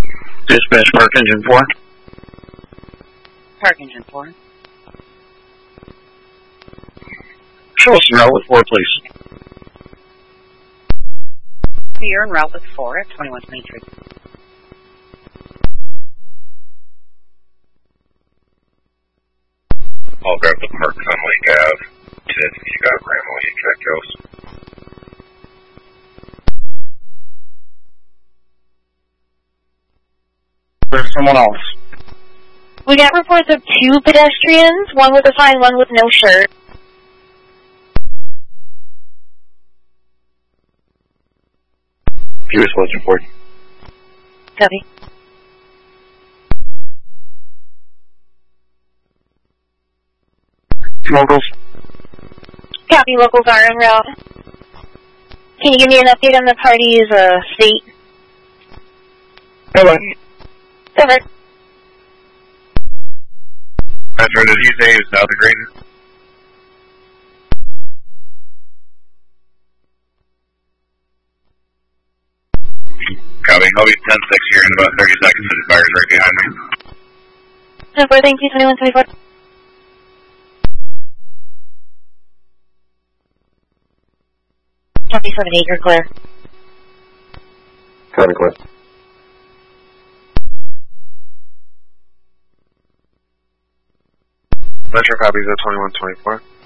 Dispatch Park Engine 4. Park Engine 4. Show us en route with 4, please. So you're en route with 4 at 2123. I'll grab the park on Lake Ave. Ted, you got Grandma, you check those. There's someone else. We got reports of 2 pedestrians, one with a sign, one with no shirt. He was looking for you. Copy. Locals. Copy, locals are en route. Can you give me an update on the party's state? Hello. Covered. Metro, did you say he was south of Green? Copy. I'll be 10-6 here in about 30 seconds. The fire's right behind me. 10-4, thank you, 2124. Copy 7-8, you're clear. Copy, clear. Metro copies at 2124.